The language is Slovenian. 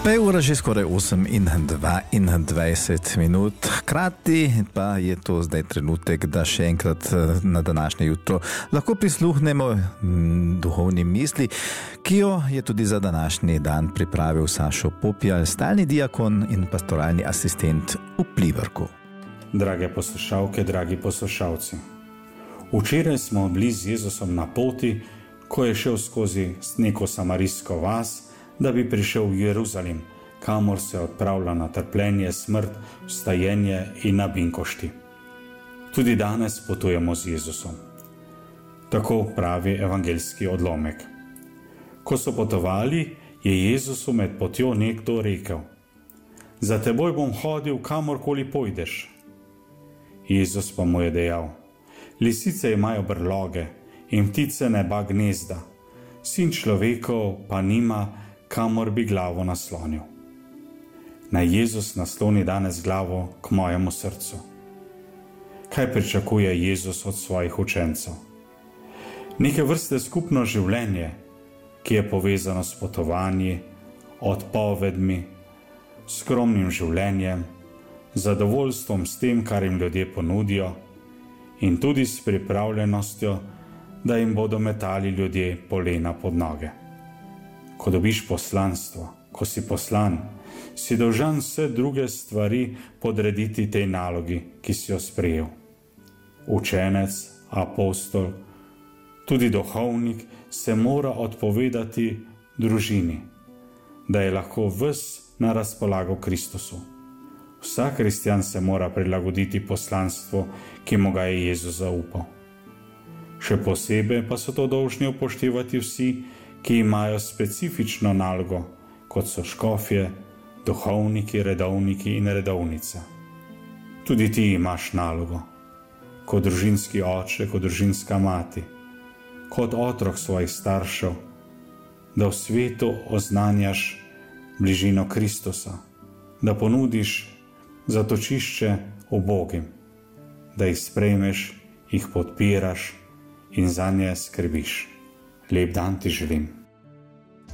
Zdaj ura že skoraj 8:22 minut. Hkrati pa je to zdaj trenutek, da še enkrat na današnje jutro lahko prisluhnemo duhovni misli, ki jo je tudi za današnji dan pripravil Sašo Popjal, stalni diakon in pastoralni asistent v Pliberku. Drage poslušalke, dragi poslušalci, včeraj smo bili z Jezusom na poti, ko je šel skozi neko samarijsko vas, da bi prišel v Jeruzalem, kamor se odpravlja na trpljenje, smrt, vstajenje in na binkošti. Tudi danes potujemo z Jezusom. Tako pravi evangeljski odlomek. Ko so potovali, je Jezusu med potjo nekdo rekel: "Za teboj bom hodil, kamorkoli pojdeš." Jezus pa mu je dejal: "Lisice imajo brloge in ptice neba gnezda, sin človekov pa nima, kamor bi glavo naslonil." Naj Jezus nasloni danes glavo k mojemu srcu. Kaj pričakuje Jezus od svojih učencev? Neke vrste skupno življenje, ki je povezano s potovanji, odpovedmi, skromnim življenjem, zadovoljstvom s tem, kar jim ljudje ponudijo, in tudi s pripravljenostjo, da jim bodo metali ljudje polena pod noge. Ko dobiš poslanstvo, ko si poslan, si dolžan vse druge stvari podrediti tej nalogi, ki si jo sprejel. Učenec, apostol, tudi duhovnik se mora odpovedati družini, da je lahko ves na razpolago Kristusu. Vsak kristjan se mora prilagoditi poslanstvu, ki mu ga je Jezus zaupal. Še posebej pa so to dolžni upoštevati vsi, ki imajo specifično nalogo, kot so škofje, duhovniki, redovniki in redovnice. Tudi ti imaš nalogo, kot družinski oče, kot družinska mati, kot otrok svojih staršev, da v svetu oznanjaš bližino Kristusa, da ponudiš zatočišče ubogim, da jih sprejmeš, jih podpiraš in zanje skrbiš. Lep dan ti želim.